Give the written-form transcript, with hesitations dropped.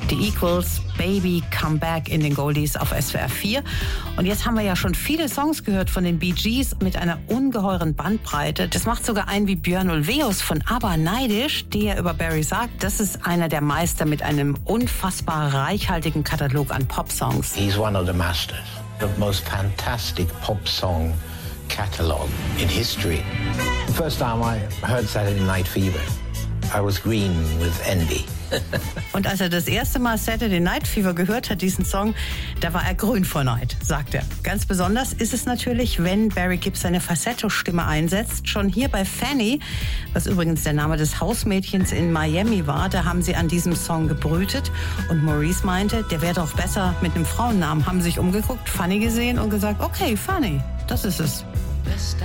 The Equals, Baby, Come Back in den Goldies auf SWR 4. Und jetzt haben wir ja schon viele Songs gehört von den Bee Gees mit einer ungeheuren Bandbreite. Das macht sogar einen wie Björn Ulvaeus von ABBA neidisch, der über Barry sagt, das ist einer der Meister mit einem unfassbar reichhaltigen Katalog an Popsongs. He's one of the masters. The most fantastic pop song catalog in history. The first time I heard Saturday Night Fever, I was green with envy. Und als er das erste Mal Saturday Night Fever gehört hat, diesen Song, da war er grün vor Neid, sagt er. Ganz besonders ist es natürlich, wenn Barry Gibb seine Falsetto-Stimme einsetzt. Schon hier bei Fanny, was übrigens der Name des Hausmädchens in Miami war, da haben sie an diesem Song gebrütet. Und Maurice meinte, der wäre doch besser mit einem Frauennamen. Haben sich umgeguckt, Fanny gesehen und gesagt, okay, Fanny, das ist es.